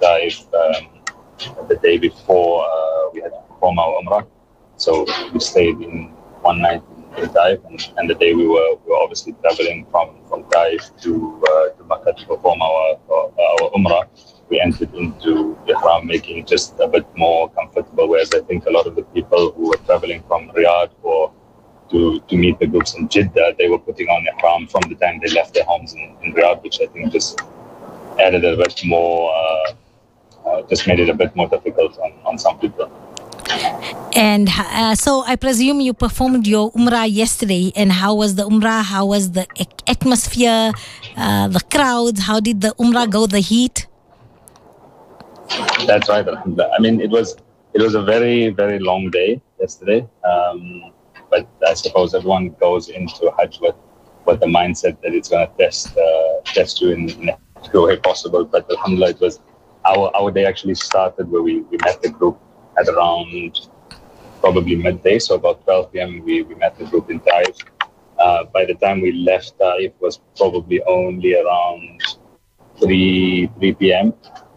Taif the day before we had to perform our Umrah. So we stayed in one night in Taif, and the day we were obviously traveling from Taif to Makkah to perform our Umrah. We entered into Ihram, making it just a bit more comfortable, whereas I think a lot of the people who were traveling from Riyadh to meet the groups in Jeddah, they were putting on Ihram from the time they left their homes in Riyadh, which I think just added a bit more, just made it a bit more difficult on some people. And so I presume you performed your Umrah yesterday, and how was the Umrah? How was the atmosphere, the crowds? How did the Umrah go, the heat? That's right. I mean, it was a very, very long day yesterday. But I suppose everyone goes into Hajj with the mindset that it's going to test you in every way possible. But alhamdulillah, it was our day actually started where we met the group at around probably midday, so about 12 p.m. we met the group in Taif. By the time we left Taif was probably only around 3 p.m.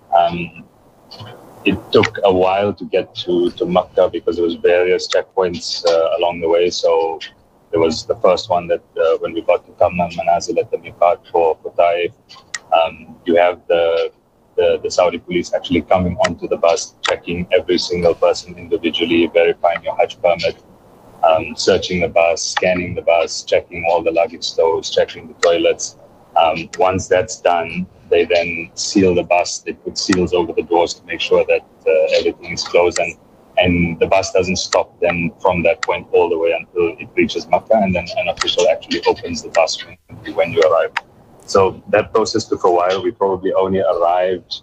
It took a while to get to Makkah because there was various checkpoints along the way. So there was the first one that when we got to Kamna Manazil at the Miqat for Taif, you have the Saudi police actually coming onto the bus, checking every single person individually, verifying your Hajj permit, searching the bus, scanning the bus, checking all the luggage stores, checking the toilets. Once that's done, they then seal the bus. They put seals over the doors to make sure that everything is closed, and the bus doesn't stop then from that point all the way until it reaches Makkah, and then an official actually opens the bus when you arrive. So that process took a while. We probably only arrived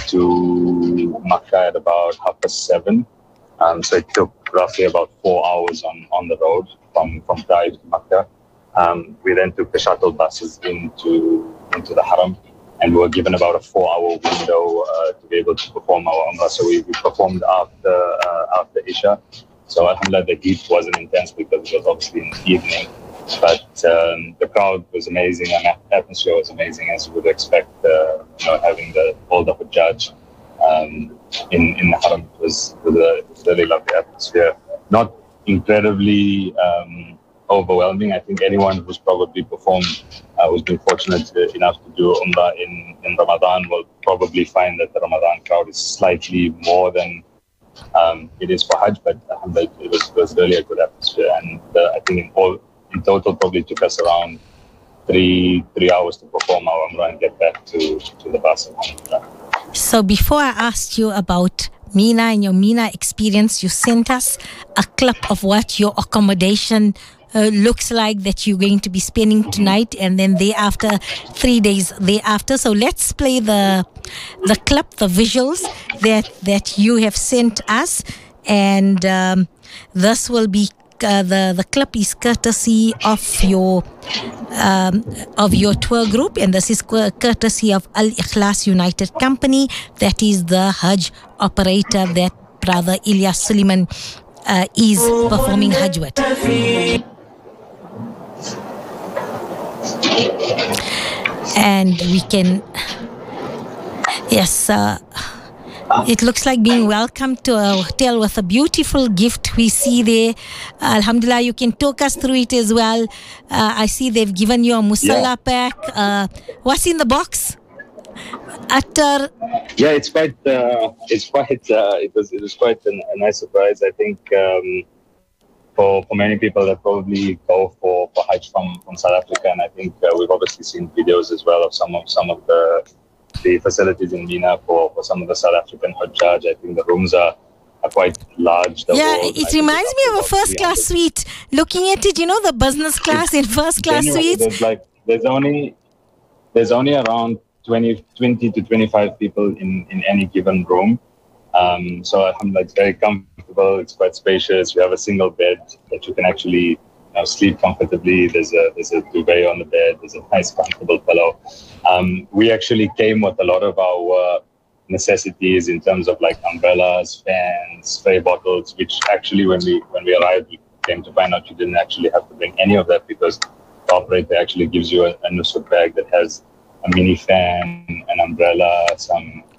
to Makkah at about 7:30. So it took roughly about 4 hours on the road from Taif to Makkah. We then took the shuttle buses into the Haram, and we were given about a 4-hour window to be able to perform our Umrah. So we performed after Isha. So alhamdulillah, the heat wasn't intense because it was obviously in the evening. But the crowd was amazing, and the atmosphere was amazing, as you would expect. Having all the Hujjaj in the Haram was a really lovely atmosphere. Not incredibly overwhelming. I think anyone who's probably performed, who's been fortunate enough to do Umrah in Ramadan will probably find that the Ramadan crowd is slightly more than it is for Hajj, but it was really a good atmosphere. And I think in total probably took us around 3 hours to perform our Umrah and get back to the bus. So before I asked you about Mina and your Mina experience, you sent us a clip of what your accommodation looks like that you're going to be spending tonight, and then thereafter 3 days thereafter. So let's play the clip, the visuals that you have sent us, and this will be the clip is courtesy of your tour group, and this is courtesy of Al Ikhlas United Company, that is the Hajj operator that Brother Ilyas Suleiman is performing Hajj with. And we can, yes, it looks like being welcomed to a hotel with a beautiful gift we see there. Alhamdulillah, you can talk us through it as well. I see they've given you a musalla pack. What's in the box? Attar. Yeah, it was quite a nice surprise. I think for many people that probably go for Hajj from South Africa, and I think we've obviously seen videos as well of some of the facilities in Mina for some of the South African Hajjaj. I think the rooms are quite large. It reminds me of a first class suite. Looking at it, the business class and first class suites. There's only around 20 to 25 people in any given room. So alhamdulillah, it's very comfortable. It's quite spacious. You have a single bed that you can actually sleep comfortably. There's a duvet on the bed. There's a nice comfortable pillow. We actually came with a lot of our necessities in terms of like umbrellas, fans, spray bottles, which actually when we arrived, we came to find out you didn't actually have to bring any of that, because the operator actually gives you a nusuk bag that has a mini fan, an umbrella, some